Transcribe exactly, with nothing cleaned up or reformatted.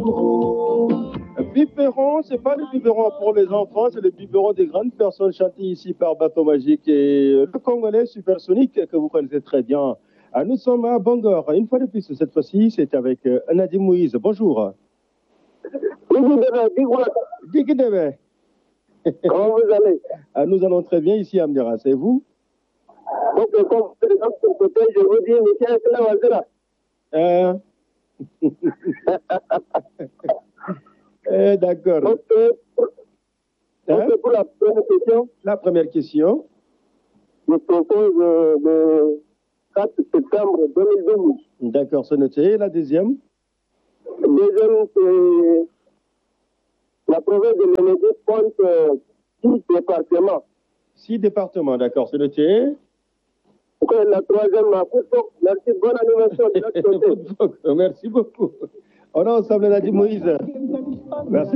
Biberon, c'est pas le biberon pour les enfants, c'est le biberon des grandes personnes chanté ici par Bateau Magique et le Congolais Supersonique que vous connaissez très bien. Nous sommes à Bangor. Une fois de plus, cette fois-ci, c'est avec Nadim Moïse. Bonjour. Digidebe. Comment vous allez? Nous allons très bien ici à Amdiras. Et vous? Donc, comme président de ce côté, je vous dis, Michel Wazira. Euh... eh, D'accord. Donc, euh, hein? pour la première question. La première question. Je propose euh, le quatre septembre deux mille douze. D'accord, c'est noté. La deuxième? Deuxième, c'est la province de l'Énédie compte euh, six départements. Six départements, d'accord, c'est noté. Okay, la troisième, ma merci, bonne anniversaire de notre côté. Merci beaucoup. On est ensemble, Nadim Moïse. Merci.